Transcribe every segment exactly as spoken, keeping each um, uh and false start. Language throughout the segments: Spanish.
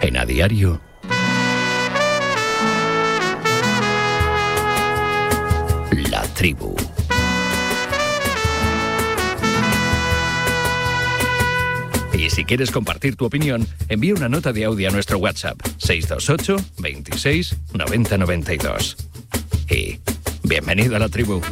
En A Diario, La Tribu. Y si quieres compartir tu opinión, envía una nota de audio a nuestro WhatsApp seis dos ocho, veintiséis, noventa, noventa y dos. Y bienvenido a La Tribu.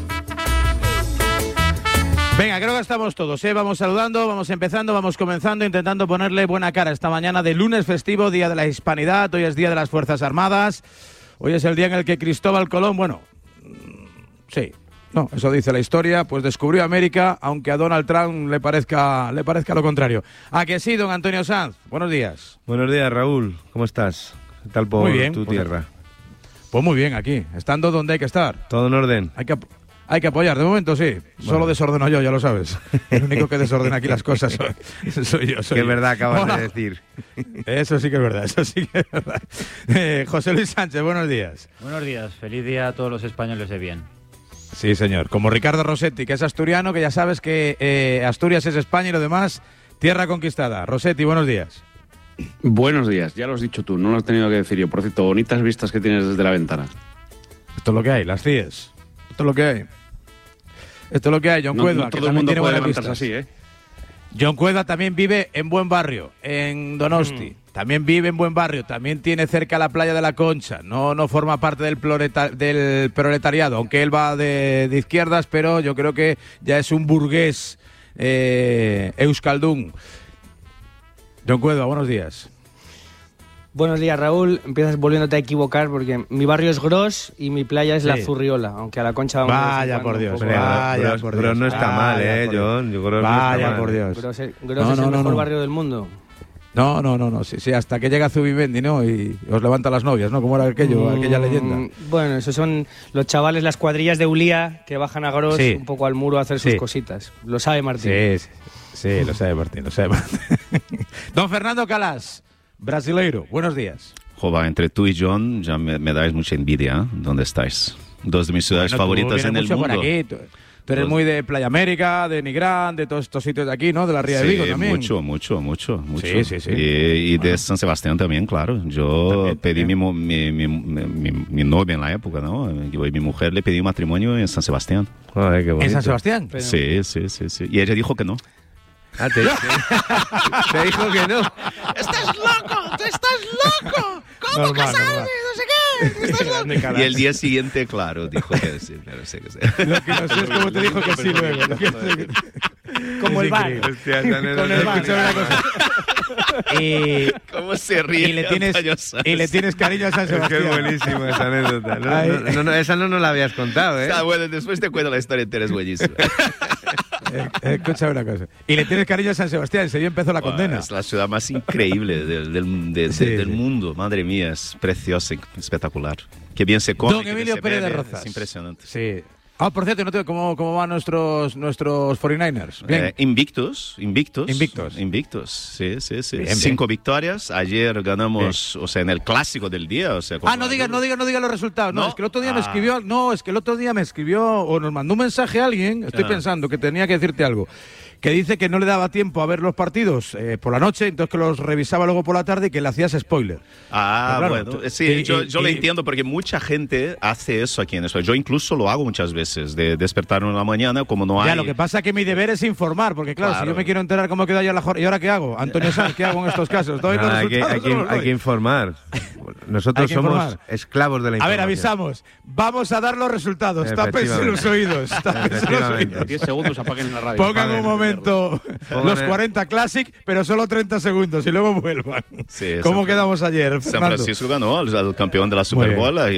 Venga, creo que estamos todos, ¿eh? Vamos saludando, vamos empezando, vamos comenzando, intentando ponerle buena cara esta mañana de lunes festivo, Día de la Hispanidad. Hoy es Día de las Fuerzas Armadas. Hoy es el día en el que Cristóbal Colón, bueno, sí, no, eso dice la historia, pues descubrió América, aunque a Donald Trump le parezca, le parezca lo contrario. ¿A que sí, don Antonio Sanz? Buenos días. Buenos días, Raúl. ¿Cómo estás? ¿Qué tal por muy bien, tu pues, tierra? Pues muy bien, aquí, estando donde hay que estar. ¿Todo en orden? Hay que... Hay que apoyar, de momento sí, bueno. Solo desordeno yo, ya lo sabes. El único que desordena aquí las cosas soy, soy yo. Soy que es yo. verdad, acabas Hola. de decir. Eso sí que es verdad, eso sí que es verdad. Eh, José Luis Sánchez, buenos días. Buenos días, feliz día a todos los españoles de bien. Sí, señor, como Ricardo Rossetti, que es asturiano, que ya sabes que eh, Asturias es España y lo demás, tierra conquistada. Rossetti, buenos días. Buenos días, ya lo has dicho tú, no lo has tenido que decir yo. Por cierto, bonitas vistas que tienes desde la ventana. Esto es lo que hay, las C I E S. Esto es lo que hay. Esto es lo que hay, John No, Cueva, no que todo el también mundo tiene puede buenas levantarse vistas. así, ¿eh? John Cueva también vive en buen barrio, en Donosti. Mm. También vive en buen barrio, también tiene cerca la playa de la Concha. No, no forma parte del, proleta- del proletariado, aunque él va de, de izquierdas, pero yo creo que ya es un burgués eh, euskaldún. John Cueva, buenos días. Buenos días, Raúl. Empiezas volviéndote a equivocar porque mi barrio es Gros y mi playa es sí. la Zurriola, aunque a la Concha vamos Vaya por Dios, poco... vaya Gros, por Dios. Gros no está Vaya mal, ¿eh, por John? Yo creo Vaya no está mal. por Dios. Gros es, Gros No, es no, el no, mejor no. barrio del mundo. No, no, no, no, sí, sí, hasta que llega Zubimendi, ¿no? Y os levanta las novias, ¿no? Como era aquello, mm, aquella leyenda. Bueno, esos son los chavales, las cuadrillas de Ulía que bajan a Gros sí. un poco al muro a hacer sus sí. cositas. Lo sabe Martín. Sí, sí, sí, lo sabe Martín, lo sabe Martín. Don Fernando Calas, brasileiro, buenos días. Jova, entre tú y John ya me, me dais mucha envidia, ¿eh? ¿Dónde estáis? Dos de mis ciudades Bueno, favoritas en el mucho mundo. Por aquí. Tú, tú eres Dos. muy de Playa América, de Nigrán, de todos estos sitios de aquí, ¿no? De la Ría sí, de Vigo también. mucho, mucho, mucho, mucho. Sí, sí, sí. Y, y bueno. de San Sebastián también, claro. Yo también, pedí también. Mi, mi, mi, mi, mi novia en la época, ¿no? Yo y mi mujer le pedí matrimonio en San Sebastián. Ay, qué bonito. ¿En San Sebastián? Pero... Sí, sí, sí, sí. Y ella dijo que no. Ah, te, te, te dijo que no. ¡Estás loco! ¡Tú estás loco! ¿Cómo Normal, casarte? normal. No sé qué. ¿Estás loco? Y el día siguiente, claro, dijo que sí, pero sí que sí. Lo que no sé es cómo te dijo que sí luego. Lo que no sé- Como Es el bar. increíble. Hostia, esa anécdota Con el es bar. Escúchame una cosa. Y, ¿Cómo se ríe? y, le tienes, Antonio Sanz? y le tienes cariño a San Es que Sebastián. es buenísima esa anécdota. No, Ay. no, no, no, esa no nos la habías contado, ¿eh? Está bueno, después te cuento la historia entera, es buenísima. Eh, eh, escúchame una cosa. Y le tienes cariño a San Sebastián, ese día empezó la condena. Es la ciudad más increíble del, del, de- de- Sí, del sí. mundo. Madre mía, es preciosa, espectacular. Qué bien se come. Don qué bien Emilio se Pérez de bebe, Rozas. Es impresionante. Sí. Ah, por cierto, no te- ¿cómo, ¿cómo van nuestros, nuestros cuarenta y nueve ers? Bien. Eh, invictos, invictos. Invictos. Invictos, sí, sí, sí. Bien, Cinco victorias. Ayer ganamos, o sea, en el clásico del día. O sea, Ah, contra no la digas, Juve. no digas, no digas los resultados. No, ¿No? es que el otro día me Ah. escribió, no, es que el otro día me escribió o nos mandó un mensaje a alguien, estoy Ah. pensando que tenía que decirte algo, que dice que no le daba tiempo a ver los partidos eh, por la noche, entonces que los revisaba luego por la tarde y que le hacías spoiler. Ah, Pero claro, bueno, tú- sí, y- yo, y- yo lo y- entiendo porque mucha gente hace eso aquí en España. Yo incluso lo hago muchas veces, de despertar en la mañana, como no hay... Ya, lo que pasa es que mi deber es informar, porque claro, Claro. si yo me quiero enterar cómo quedó ayer la jornada, ¿y ahora qué hago? Antonio Sanz, ¿qué hago en estos casos? ¿Doy los Nada, hay, que, resultados hay, o que, no los hay doy? que informar. Nosotros Hay que somos informar. esclavos de la A información. ver, avisamos. Vamos a dar los resultados. Tápense Efectivamente. los oídos. Tápense los Efectivamente. oídos. diez segundos apaguen la radio. Pongan un Apaguen. momento Pongan los el- cuarenta Classic, pero solo treinta segundos y luego vuelvan. Sí, ¿Cómo San- quedamos ayer, San Fernando? Francisco ganó al, al campeón de la Muy Super bien. Bowl.